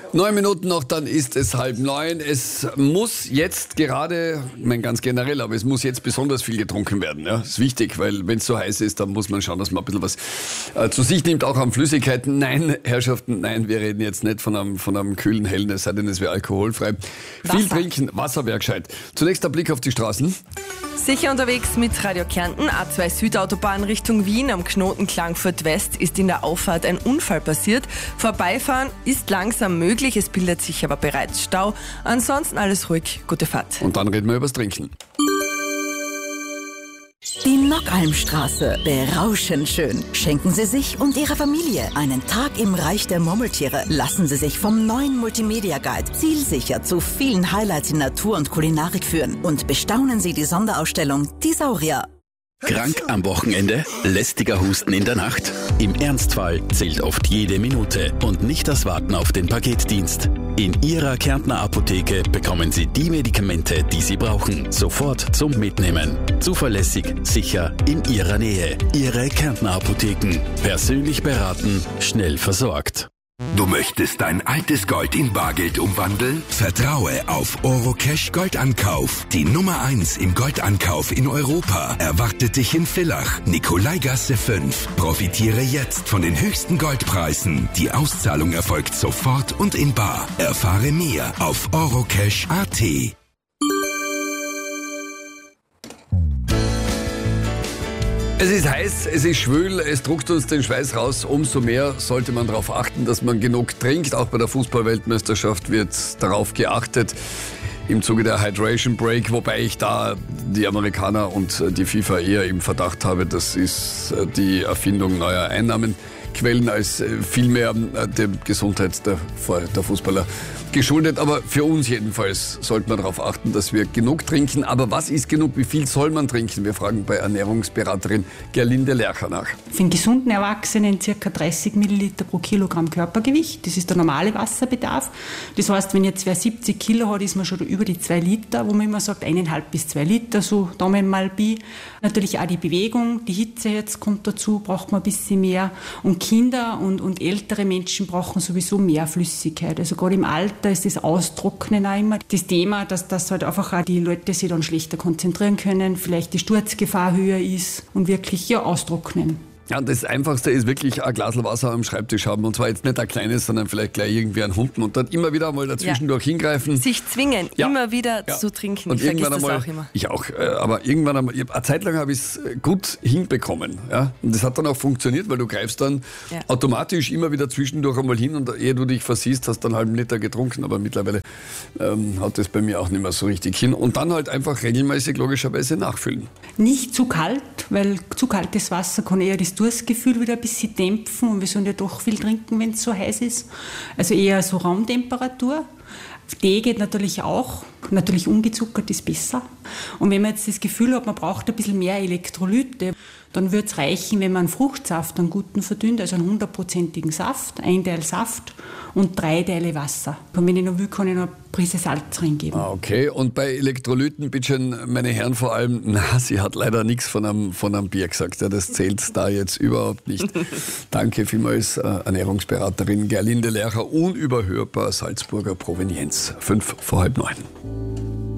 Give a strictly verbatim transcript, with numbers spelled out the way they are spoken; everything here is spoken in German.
Neun Minuten noch, dann ist es halb neun. Es muss jetzt gerade, ich meine ganz generell, aber es muss jetzt besonders viel getrunken werden. Ja? Das ist wichtig, weil wenn es so heiß ist, dann muss man schauen, dass man ein bisschen was äh, zu sich nimmt, auch an Flüssigkeiten. Nein, Herrschaften, nein, wir reden jetzt nicht von einem, von einem kühlen, hellen, es sei denn, es wäre alkoholfrei. Wasser. Viel trinken, Wasser wäre gescheit. Zunächst der Blick auf die Straßen. Sicher unterwegs mit Radio Kärnten, A zwei Südautobahn Richtung Wien am Knoten Klagenfurt West ist in der Auffahrt ein Unfall passiert. Vorbeifahren ist langsam möglich, es bildet sich aber bereits Stau. Ansonsten alles ruhig, gute Fahrt. Und dann reden wir übers Trinken. Die Nockalmstraße, berauschend schön. Schenken Sie sich und Ihrer Familie einen Tag im Reich der Murmeltiere. Lassen Sie sich vom neuen Multimedia Guide zielsicher zu vielen Highlights in Natur und Kulinarik führen. Und bestaunen Sie die Sonderausstellung Die Saurier. Krank am Wochenende? Lästiger Husten in der Nacht? Im Ernstfall zählt oft jede Minute und nicht das Warten auf den Paketdienst. In Ihrer Kärntner Apotheke bekommen Sie die Medikamente, die Sie brauchen, sofort zum Mitnehmen. Zuverlässig, sicher, in Ihrer Nähe. Ihre Kärntner Apotheken. Persönlich beraten, schnell versorgt. Du möchtest dein altes Gold in Bargeld umwandeln? Vertraue auf Orocash Goldankauf. Die Nummer eins im Goldankauf in Europa erwartet dich in Villach, Nikolaigasse fünf. Profitiere jetzt von den höchsten Goldpreisen. Die Auszahlung erfolgt sofort und in bar. Erfahre mehr auf orocash punkt at. Es ist heiß, es ist schwül, es druckt uns den Schweiß raus. Umso mehr sollte man darauf achten, dass man genug trinkt. Auch bei der Fußball-Weltmeisterschaft wird darauf geachtet im Zuge der Hydration Break, wobei ich da die Amerikaner und die FIFA eher im Verdacht habe. Das ist die Erfindung neuer Einnahmenquellen als vielmehr der Gesundheit der, der Fußballer geschuldet. Aber für uns jedenfalls sollte man darauf achten, dass wir genug trinken. Aber was ist genug? Wie viel soll man trinken? Wir fragen bei Ernährungsberaterin Gerlinde Lercher nach. Für einen gesunden Erwachsenen ca. dreißig Milliliter pro Kilogramm Körpergewicht. Das ist der normale Wasserbedarf. Das heißt, wenn jetzt wer siebzig Kilo hat, ist man schon über die zwei Liter, wo man immer sagt, eineinhalb bis zwei Liter, so Daumen mal bi. Natürlich auch die Bewegung, die Hitze jetzt kommt dazu, braucht man ein bisschen mehr. Und Kinder und, und ältere Menschen brauchen sowieso mehr Flüssigkeit. Also gerade im Alter da ist das Austrocknen auch immer das Thema, dass das halt einfach auch die Leute sich dann schlechter konzentrieren können, vielleicht die Sturzgefahr höher ist und wirklich ja austrocknen. Ja, das Einfachste ist wirklich ein Glas Wasser am Schreibtisch haben. Und zwar jetzt nicht ein kleines, sondern vielleicht gleich irgendwie ein Humpen und dann immer wieder mal dazwischendurch ja. hingreifen. Sich zwingen, ja. immer wieder ja. zu trinken. Und ich vergesse das einmal, auch immer. Ich auch. Aber irgendwann einmal, eine Zeit lang habe ich es gut hinbekommen. Ja? Und das hat dann auch funktioniert, weil du greifst dann ja. automatisch immer wieder zwischendurch einmal hin und ehe du dich versiehst, hast dann einen halben Liter getrunken. Aber mittlerweile ähm, hat das bei mir auch nicht mehr so richtig hin. Und dann halt einfach regelmäßig logischerweise nachfüllen. Nicht zu kalt, weil zu kaltes Wasser kann eher das Durstgefühl wieder ein bisschen dämpfen und wir sollen ja doch viel trinken, wenn es so heiß ist. Also eher so Raumtemperatur. Tee geht natürlich auch, natürlich ungezuckert ist besser. Und wenn man jetzt das Gefühl hat, man braucht ein bisschen mehr Elektrolyte, dann würde es reichen, wenn man einen Fruchtsaft, einen guten verdünnt, also einen hundertprozentigen Saft, ein Teil Saft und drei Teile Wasser. Und wenn ich noch will, kann ich noch eine Prise Salz reingeben. Ah, okay, und bei Elektrolyten, bitte schön, meine Herren vor allem, na, sie hat leider nichts von einem, von einem Bier gesagt. Ja, das zählt da jetzt überhaupt nicht. Danke vielmals, äh, Ernährungsberaterin Gerlinde Lercher, unüberhörbar Salzburger Provenienz. Fünf vor halb neun.